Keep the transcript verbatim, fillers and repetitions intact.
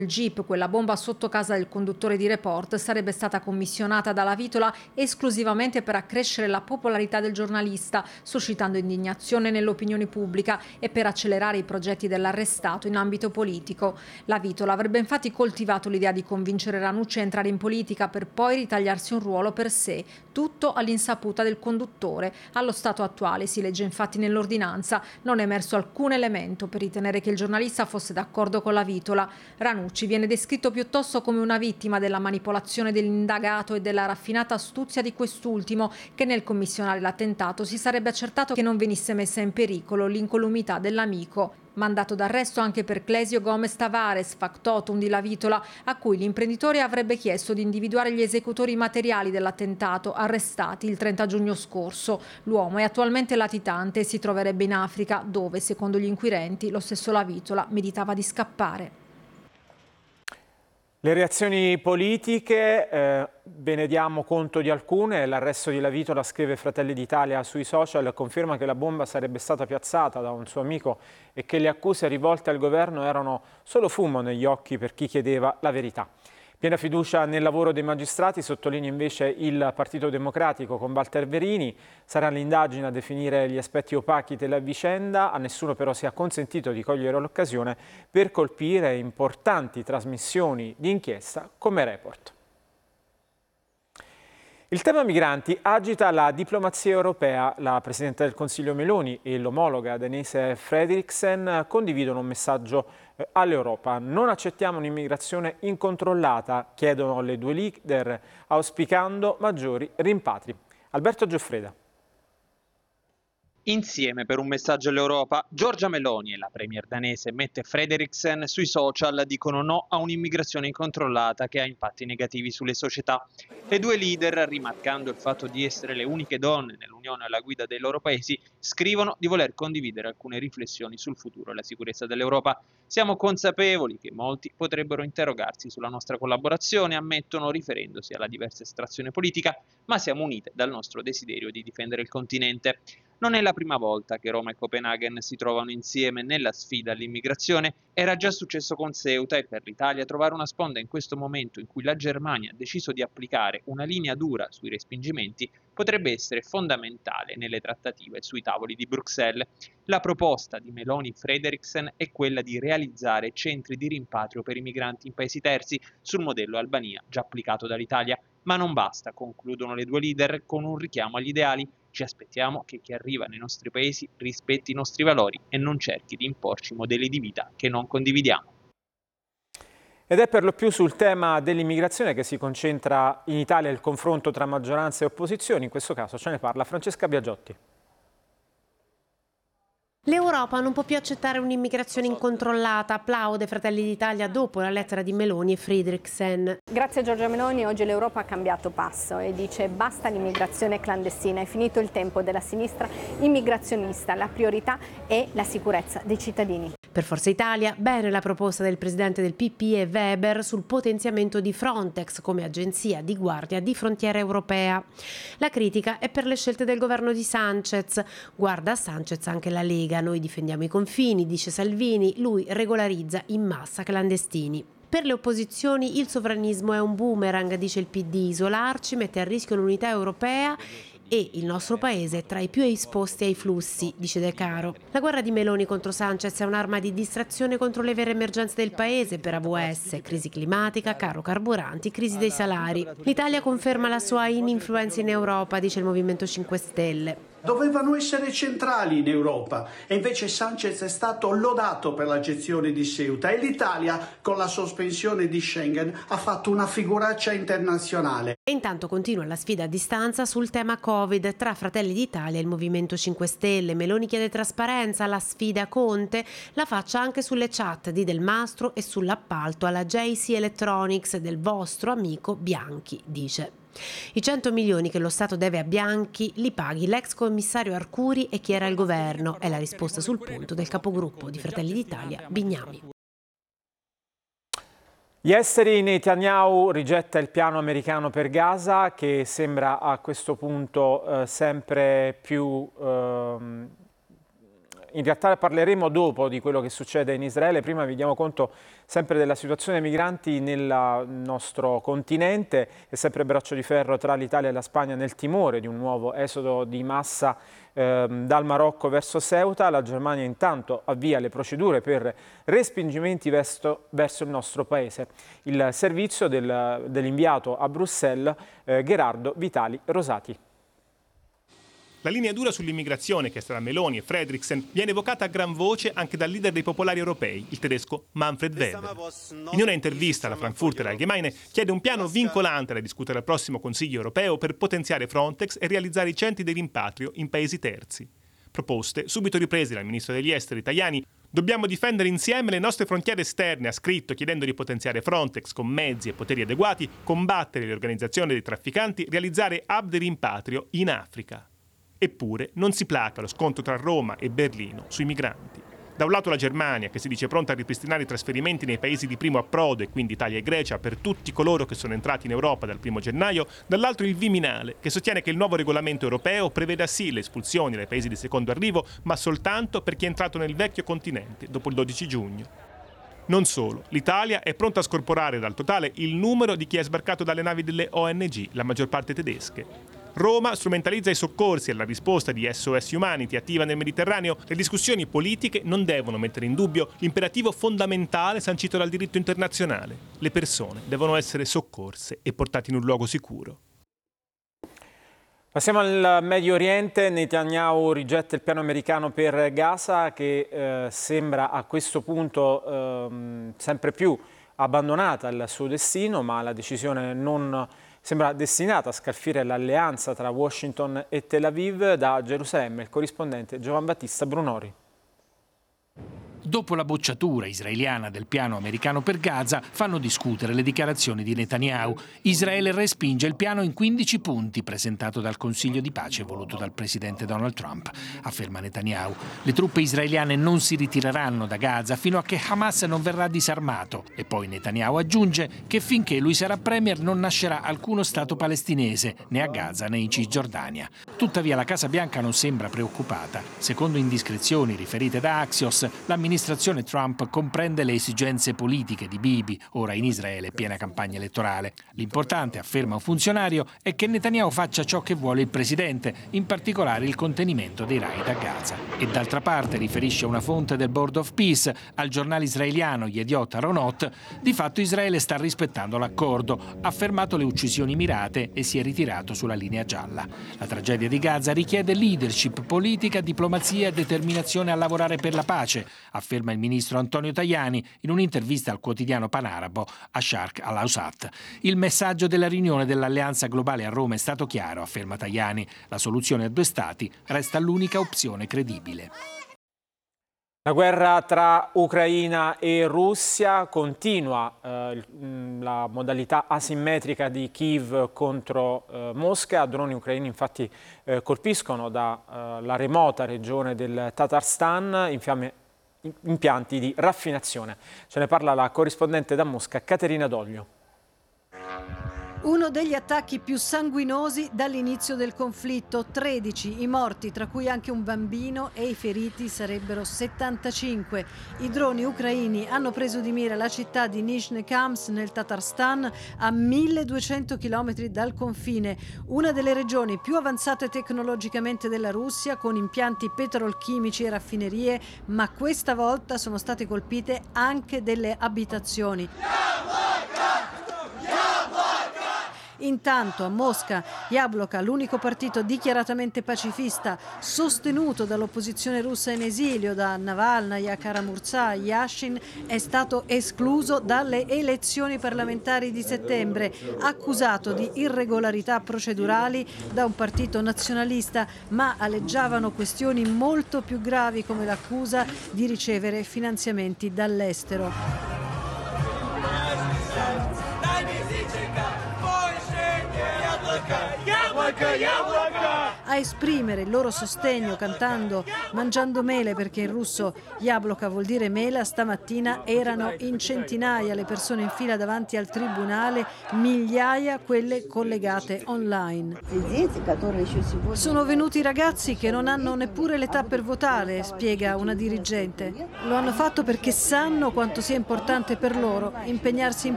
Il jeep, quella bomba sotto casa del conduttore di Report, sarebbe stata commissionata dalla Vitola esclusivamente per accrescere la popolarità del giornalista, suscitando indignazione nell'opinione pubblica e per accelerare i progetti dell'arrestato in ambito politico. La Vitola avrebbe infatti coltivato l'idea di convincere Ranucci a entrare in politica per poi ritagliarsi un ruolo per sé, tutto all'insaputa del conduttore. Allo stato attuale, si legge infatti nell'ordinanza, non è emerso alcun elemento per ritenere che il giornalista fosse d'accordo con la Vitola. Ranucci viene descritto piuttosto come una vittima della manipolazione dell'indagato e della raffinata astuzia di quest'ultimo, che nel commissionare l'attentato si sarebbe accertato che non venisse messa in pericolo l'incolumità dell'amico. Mandato d'arresto anche per Clesio Gomez Tavares, factotum di La Vitola, a cui l'imprenditore avrebbe chiesto di individuare gli esecutori materiali dell'attentato, arrestati il trenta giugno scorso. L'uomo è attualmente latitante e si troverebbe in Africa, dove, secondo gli inquirenti, lo stesso La Vitola meditava di scappare. Le reazioni politiche, eh, ve ne diamo conto di alcune. L'arresto di La Vitola, scrive Fratelli d'Italia sui social, conferma che la bomba sarebbe stata piazzata da un suo amico e che le accuse rivolte al governo erano solo fumo negli occhi per chi chiedeva la verità. Piena fiducia nel lavoro dei magistrati, sottolinea invece il Partito Democratico con Walter Verini. Sarà l'indagine a definire gli aspetti opachi della vicenda, a nessuno però si è consentito di cogliere l'occasione per colpire importanti trasmissioni di inchiesta come Report. Il tema migranti agita la diplomazia europea. La Presidente del Consiglio Meloni e l'omologa danese Frederiksen condividono un messaggio all'Europa. Non accettiamo un'immigrazione incontrollata, chiedono le due leader, auspicando maggiori rimpatri. Alberto Gioffreda. Insieme per un messaggio all'Europa, Giorgia Meloni e la premier danese Mette Frederiksen sui social dicono no a un'immigrazione incontrollata che ha impatti negativi sulle società. Le due leader, rimarcando il fatto di essere le uniche donne nell'Unione alla guida dei loro paesi, scrivono di voler condividere alcune riflessioni sul futuro e la sicurezza dell'Europa. Siamo consapevoli che molti potrebbero interrogarsi sulla nostra collaborazione, ammettono riferendosi alla diversa estrazione politica, ma siamo unite dal nostro desiderio di difendere il continente. Non è la prima volta che Roma e Copenaghen si trovano insieme nella sfida all'immigrazione, era già successo con Ceuta e per l'Italia trovare una sponda in questo momento in cui la Germania ha deciso di applicare una linea dura sui respingimenti potrebbe essere fondamentale nelle trattative sui tavoli di Bruxelles. La proposta di Meloni-Frederiksen è quella di realizzare centri di rimpatrio per i migranti in paesi terzi sul modello Albania già applicato dall'Italia. Ma non basta, concludono le due leader con un richiamo agli ideali. Ci aspettiamo che chi arriva nei nostri paesi rispetti i nostri valori e non cerchi di imporci modelli di vita che non condividiamo. Ed è per lo più sul tema dell'immigrazione che si concentra in Italia il confronto tra maggioranza e opposizioni. In questo caso ce ne parla Francesca Biagiotti. L'Europa non può più accettare un'immigrazione incontrollata, applaude Fratelli d'Italia dopo la lettera di Meloni e Frederiksen. Grazie a Giorgia Meloni oggi l'Europa ha cambiato passo e dice basta l'immigrazione clandestina, è finito il tempo della sinistra immigrazionista, la priorità è la sicurezza dei cittadini. Per Forza Italia, bene la proposta del presidente del P P e Weber sul potenziamento di Frontex come agenzia di guardia di frontiera europea. La critica è per le scelte del governo di Sanchez. Guarda a Sanchez anche la Lega, noi difendiamo i confini, dice Salvini, lui regolarizza in massa clandestini. Per le opposizioni il sovranismo è un boomerang, dice il P D, isolarci mette a rischio l'unità europea e il nostro paese è tra i più esposti ai flussi, dice De Caro. La guerra di Meloni contro Sanchez è un'arma di distrazione contro le vere emergenze del paese per A V S, crisi climatica, caro carburanti, crisi dei salari. L'Italia conferma la sua ininfluenza in Europa, dice il Movimento cinque Stelle. Dovevano essere centrali in Europa e invece Sanchez è stato lodato per la gestione di Ceuta e l'Italia con la sospensione di Schengen ha fatto una figuraccia internazionale. E intanto continua la sfida a distanza sul tema Covid tra Fratelli d'Italia e il Movimento cinque Stelle. Meloni chiede trasparenza, la sfida Conte la faccia anche sulle chat di Del Mastro e sull'appalto alla J C Electronics del vostro amico Bianchi, dice. I cento milioni che lo Stato deve a Bianchi li paghi l'ex commissario Arcuri e chi era il governo, è la risposta sul punto del capogruppo di Fratelli d'Italia Bignami. Gli esteri, Netanyahu rigetta il piano americano per Gaza che sembra a questo punto eh, sempre più eh, In realtà parleremo dopo di quello che succede in Israele, prima vi diamo conto sempre della situazione dei migranti nel nostro continente e sempre braccio di ferro tra l'Italia e la Spagna nel timore di un nuovo esodo di massa eh, dal Marocco verso Ceuta. La Germania intanto avvia le procedure per respingimenti verso, verso il nostro paese. Il servizio del, dell'inviato a Bruxelles eh, Gerardo Vitali Rosati. La linea dura sull'immigrazione che sarà Meloni e Frederiksen viene evocata a gran voce anche dal leader dei popolari europei, il tedesco Manfred Weber. In una intervista alla Frankfurter Allgemeine chiede un piano vincolante da discutere al prossimo Consiglio europeo per potenziare Frontex e realizzare i centri di rimpatrio in paesi terzi. Proposte subito riprese dal ministro degli esteri Tajani. Dobbiamo difendere insieme le nostre frontiere esterne, ha scritto, chiedendo di potenziare Frontex con mezzi e poteri adeguati, combattere le organizzazioni dei trafficanti, realizzare hub di rimpatrio in Africa. Eppure non si placa lo scontro tra Roma e Berlino sui migranti. Da un lato la Germania, che si dice pronta a ripristinare i trasferimenti nei paesi di primo approdo, e quindi Italia e Grecia, per tutti coloro che sono entrati in Europa dal primo gennaio, dall'altro il Viminale, che sostiene che il nuovo regolamento europeo preveda sì le espulsioni dai paesi di secondo arrivo, ma soltanto per chi è entrato nel vecchio continente dopo il dodici giugno. Non solo, l'Italia è pronta a scorporare dal totale il numero di chi è sbarcato dalle navi delle O N G, la maggior parte tedesche. Roma strumentalizza i soccorsi e la risposta di S O S Humanity attiva nel Mediterraneo. Le discussioni politiche non devono mettere in dubbio l'imperativo fondamentale sancito dal diritto internazionale. Le persone devono essere soccorse e portate in un luogo sicuro. Passiamo al Medio Oriente. Netanyahu rigetta il piano americano per Gaza, che eh, sembra a questo punto eh, sempre più abbandonata al suo destino, ma la decisione non sembra destinata a scalfire l'alleanza tra Washington e Tel Aviv. Da Gerusalemme il corrispondente Giovan Battista Brunori. Dopo la bocciatura israeliana del piano americano per Gaza, fanno discutere le dichiarazioni di Netanyahu. Israele respinge il piano in quindici punti presentato dal Consiglio di pace voluto dal presidente Donald Trump. Afferma Netanyahu: le truppe israeliane non si ritireranno da Gaza fino a che Hamas non verrà disarmato. E poi Netanyahu aggiunge che finché lui sarà premier non nascerà alcuno Stato palestinese, né a Gaza né in Cisgiordania. Tuttavia la Casa Bianca non sembra preoccupata. Secondo indiscrezioni riferite da Axios, l'amministrazione L'amministrazione Trump comprende le esigenze politiche di Bibi, ora in Israele piena campagna elettorale. L'importante, afferma un funzionario, è che Netanyahu faccia ciò che vuole il presidente, in particolare il contenimento dei raid a Gaza. E d'altra parte, riferisce una fonte del Board of Peace al giornale israeliano Yediot Aharonot, di fatto Israele sta rispettando l'accordo, ha fermato le uccisioni mirate e si è ritirato sulla linea gialla. La tragedia di Gaza richiede leadership politica, diplomazia e determinazione a lavorare per la pace, afferma il ministro Antonio Tajani in un'intervista al quotidiano panarabo Asharq al-Awsat. Il messaggio della riunione dell'Alleanza Globale a Roma è stato chiaro, afferma Tajani. La soluzione a due stati resta l'unica opzione credibile. La guerra tra Ucraina e Russia continua, eh, la modalità asimmetrica di Kiev contro eh, Mosca. Droni ucraini infatti eh, colpiscono dalla eh, remota regione del Tatarstan in fiamme impianti di raffinazione. Ce ne parla la corrispondente da Mosca, Caterina Doglio. Uno degli attacchi più sanguinosi dall'inizio del conflitto, tredici i morti, tra cui anche un bambino, e i feriti sarebbero settantacinque. I droni ucraini hanno preso di mira la città di Nizhne-Kams nel Tatarstan, a milleduecento chilometri dal confine, una delle regioni più avanzate tecnologicamente della Russia, con impianti petrolchimici e raffinerie, ma questa volta sono state colpite anche delle abitazioni. Intanto a Mosca, Jabloko, l'unico partito dichiaratamente pacifista, sostenuto dall'opposizione russa in esilio, da Navalnaya, Kara-Murza, Yashin, è stato escluso dalle elezioni parlamentari di settembre, accusato di irregolarità procedurali da un partito nazionalista, ma aleggiavano questioni molto più gravi, come l'accusa di ricevere finanziamenti dall'estero. A esprimere il loro sostegno cantando "Mangiando mele", perché in russo Jabloko vuol dire mela, stamattina erano in centinaia le persone in fila davanti al tribunale, migliaia quelle collegate online. Sono venuti ragazzi che non hanno neppure l'età per votare, spiega una dirigente. Lo hanno fatto perché sanno quanto sia importante per loro impegnarsi in